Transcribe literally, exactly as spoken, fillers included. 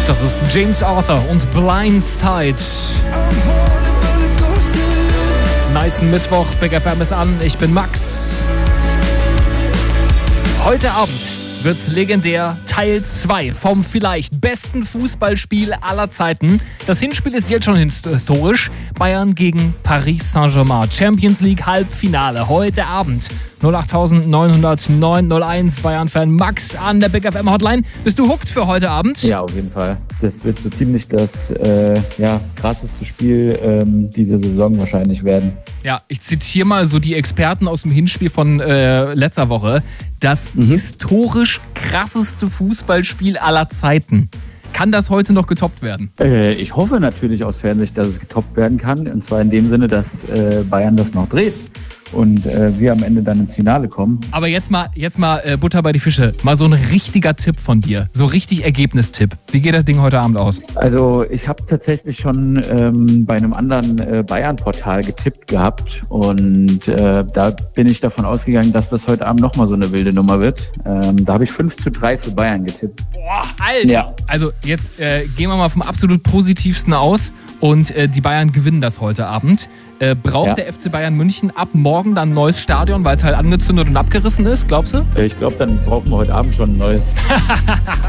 Das ist James Arthur und Blindside. Nice Mittwoch, Big F M ist an. Ich bin Max. Heute Abend wird's legendär. Teil zwei vom vielleicht besten Fußballspiel aller Zeiten. Das Hinspiel ist jetzt schon historisch. Bayern gegen Paris Saint-Germain. Champions League Halbfinale. Heute Abend. null acht neun null neun null eins Bayern-Fan Max an der Big F M Hotline. Bist du hooked für heute Abend? Ja, auf jeden Fall. Das wird so ziemlich das äh, ja, krasseste Spiel ähm, dieser Saison wahrscheinlich werden. Ja, ich zitiere mal so die Experten aus dem Hinspiel von äh, letzter Woche. Das mhm. historisch krasseste Fußballspiel aller Zeiten. Kann das heute noch getoppt werden? Äh, ich hoffe natürlich aus Fansicht, dass es getoppt werden kann. Und zwar in dem Sinne, dass äh, Bayern das noch dreht. Und äh, wir am Ende dann ins Finale kommen. Aber jetzt mal, jetzt mal äh, Butter bei die Fische. Mal so ein richtiger Tipp von dir. So richtig Ergebnistipp. Wie geht das Ding heute Abend aus? Also ich habe tatsächlich schon ähm, bei einem anderen äh, Bayern-Portal getippt gehabt. Und äh, da bin ich davon ausgegangen, dass das heute Abend nochmal so eine wilde Nummer wird. Ähm, da habe ich fünf zu drei für Bayern getippt. Boah, Alter! Ja. Also jetzt äh, gehen wir mal vom absolut Positivsten aus. Und äh, die Bayern gewinnen das heute Abend. Äh, braucht ja. der F C Bayern München ab morgen dann ein neues Stadion, weil es halt angezündet und abgerissen ist, glaubst du? Ich glaube, dann brauchen wir heute Abend schon ein neues.